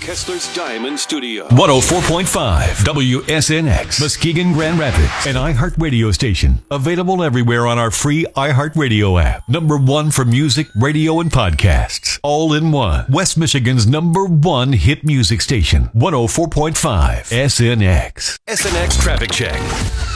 Kessler's Diamond Studio. 104.5 WSNX, Muskegon, Grand Rapids, an iHeartRadio station. Available everywhere on our free iHeartRadio app. Number one for music, radio, and podcasts. All in one. West Michigan's number one hit music station. 104.5 SNX. SNX Traffic Check.